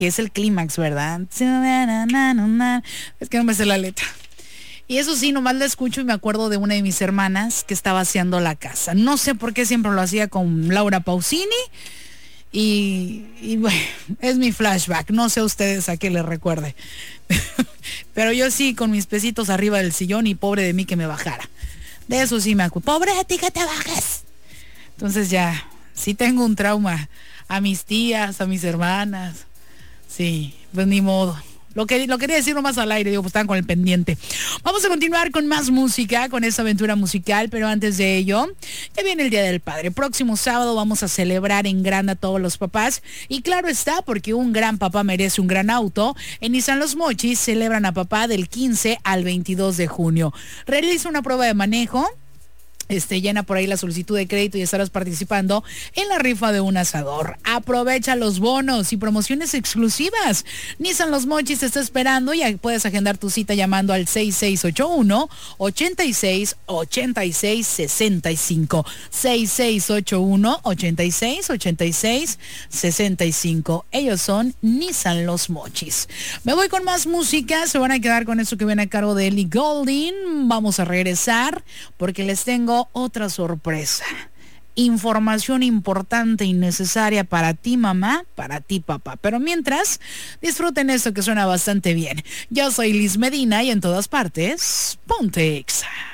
que es el clímax, ¿verdad? Es que no me sé la letra. Y eso sí, nomás la escucho y me acuerdo de una de mis hermanas que estaba vaciando la casa. No sé por qué siempre lo hacía con Laura Pausini. Y bueno, es mi flashback. No sé a ustedes a qué les recuerde. Pero yo sí, con mis pesitos arriba del sillón y pobre de mí que me bajara. De eso sí me acuerdo. Pobre de ti que te bajes. Entonces ya, sí tengo un trauma. A mis tías, a mis hermanas. Sí, pues ni modo. Lo quería decir nomás al aire, digo, pues estaban con el pendiente. Vamos a continuar con más música, con esta aventura musical, pero antes de ello, ya viene el Día del Padre. Próximo sábado vamos a celebrar en grande a todos los papás. Y claro está, porque un gran papá merece un gran auto. En Nissan Los Mochis celebran a papá del 15 al 22 de junio. Realiza una prueba de manejo. Llena por ahí la solicitud de crédito y estarás participando en la rifa de un asador. Aprovecha los bonos y promociones exclusivas. Nissan Los Mochis te está esperando y puedes agendar tu cita llamando al 6681-868665. 6681-868665. Ellos son Nissan Los Mochis. Me voy con más música. Se van a quedar con eso que viene a cargo de Ellie Goulding. Vamos a regresar porque les tengo otra sorpresa. Información importante y necesaria para ti, mamá, para ti, papá. Pero mientras, disfruten esto que suena bastante bien. Yo soy Liz Medina y en todas partes, ponte Exa.